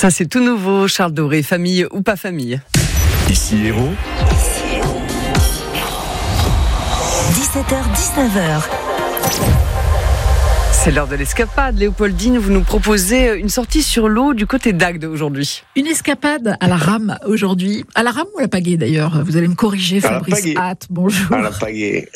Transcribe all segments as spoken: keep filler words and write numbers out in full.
Ça, c'est tout nouveau, Charles Doré, famille ou pas famille. Ici Héros. dix-sept heures dix-neuf heures. C'est l'heure de l'escapade. Léopoldine, vous nous proposez une sortie sur l'eau du côté d'Agde aujourd'hui. Une escapade à la rame aujourd'hui. À la rame ou à la pagaie d'ailleurs? Vous allez me corriger, Fabrice Hatt. Bonjour. À la pagaie.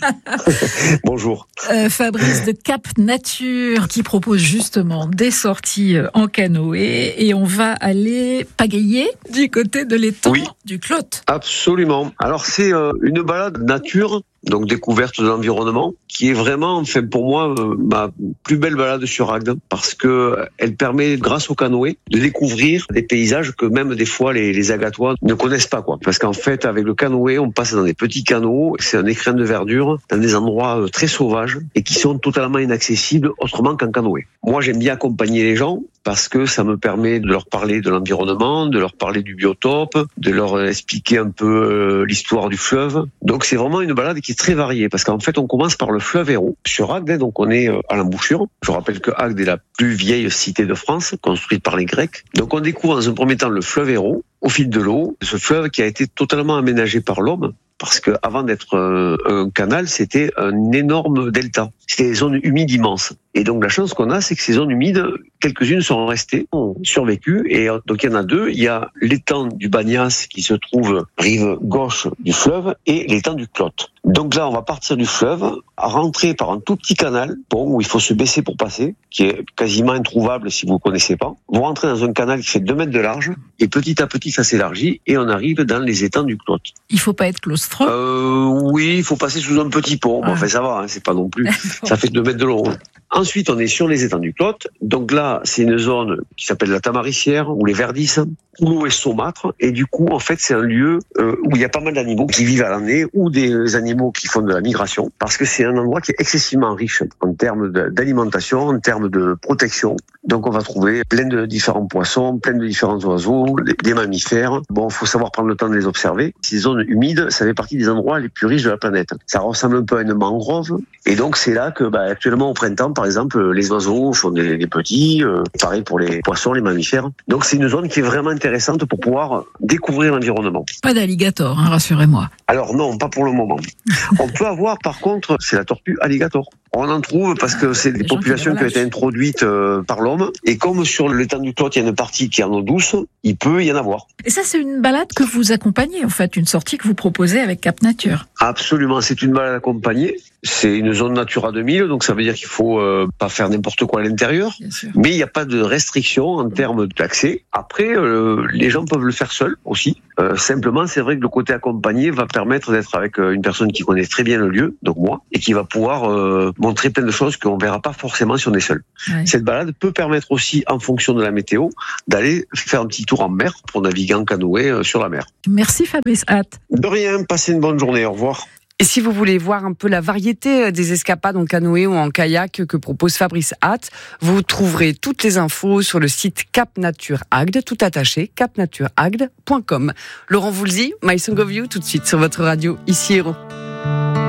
Bonjour. Euh, Fabrice de Cap Nature qui propose justement des sorties en canoë et on va aller pagayer du côté de l'étang Oui. du Clotte. Absolument. Alors c'est euh, une balade nature, donc découverte de l'environnement, qui est vraiment, enfin pour moi, euh, ma plus belle balade sur Agde, parce que elle permet, grâce au canoë, de découvrir des paysages que même des fois les, les Agatois ne connaissent pas, quoi. Parce qu'en fait, avec le canoë, on passe dans des petits canaux, c'est un écrin de verdure, dans des endroits euh, très sauvages et qui sont totalement inaccessibles autrement qu'en canoë. Moi, j'aime bien accompagner les gens, parce que ça me permet de leur parler de l'environnement, de leur parler du biotope, de leur expliquer un peu l'histoire du fleuve. Donc c'est vraiment une balade qui est très variée, parce qu'en fait on commence par le fleuve Hérault sur Agde, donc on est à l'embouchure. Je rappelle que Agde est la plus vieille cité de France, construite par les Grecs. Donc on découvre dans un premier temps le fleuve Hérault, au fil de l'eau, ce fleuve qui a été totalement aménagé par l'homme, parce que avant d'être un, un canal, c'était un énorme delta. C'était des zones humides immenses. Et donc la chance qu'on a, c'est que ces zones humides, quelques-unes sont restées, ont survécu. Et donc il y en a deux. Il y a l'étang du Bagnas qui se trouve rive gauche du fleuve et l'étang du Clotte. Donc là, on va partir du fleuve, rentrer par un tout petit canal, bon, où il faut se baisser pour passer, qui est quasiment introuvable si vous ne connaissez pas. Vous rentrez dans un canal qui fait deux mètres de large et petit à petit ça s'élargit et on arrive dans les étangs du Clotte. Il faut pas être claustrophobe. Euh, oui, il faut passer sous un petit pont. Bon, enfin ça va, hein, c'est pas non plus. Ça fait deux mètres de long. Ensuite, on est sur les étangs du Clotte. Donc là, c'est une zone qui s'appelle la Tamarissière ou les Verdisses, où l'eau est saumâtre. Et du coup, en fait, c'est un lieu euh, où il y a pas mal d'animaux qui vivent à l'année ou des animaux qui font de la migration. Parce que c'est un endroit qui est excessivement riche en termes d'alimentation, en termes de protection. Donc on va trouver plein de différents poissons, plein de différents oiseaux, des mammifères. Bon, il faut savoir prendre le temps de les observer. Ces zones humides, ça fait partie des endroits les plus riches de la planète. Ça ressemble un peu à une mangrove. Et donc c'est là que, bah, actuellement au printemps, par exemple, les oiseaux font des, des petits. Euh, pareil pour les poissons, les mammifères. Donc c'est une zone qui est vraiment intéressante pour pouvoir découvrir l'environnement. Pas d'alligator, hein, rassurez-moi. Alors non, pas pour le moment. On peut avoir, par contre, c'est la tortue alligator. On en trouve parce que c'est des populations qui ont été introduites euh, par l'homme. Et comme sur l'étang du Clotte, il y a une partie qui est en eau douce, il peut y en avoir. Et ça, c'est une balade que vous accompagnez, en fait, une sortie que vous proposez avec Cap Nature. Absolument, c'est une balade accompagnée. C'est une zone Natura deux mille, donc ça veut dire qu'il faut euh, pas faire n'importe quoi à l'intérieur. Mais il n'y a pas de restriction en termes d'accès. Après, euh, les gens peuvent le faire seuls aussi. Euh, simplement, c'est vrai que le côté accompagné va permettre d'être avec une personne qui connaît très bien le lieu, donc moi, et qui va pouvoir euh, montrer plein de choses qu'on ne verra pas forcément si on est seul. Ouais. Cette balade peut permettre aussi, en fonction de la météo, d'aller faire un petit tour en mer pour naviguer en canoë euh, sur la mer. Merci Fabrice Hatt. De rien, passez une bonne journée, au revoir. Et si vous voulez voir un peu la variété des escapades en canoë ou en kayak que propose Fabrice Hatt, vous trouverez toutes les infos sur le site Cap Nature Agde, tout attaché, cap nature agde point com. Laurent Voulzy, My Song of You, tout de suite sur votre radio, ici Héros.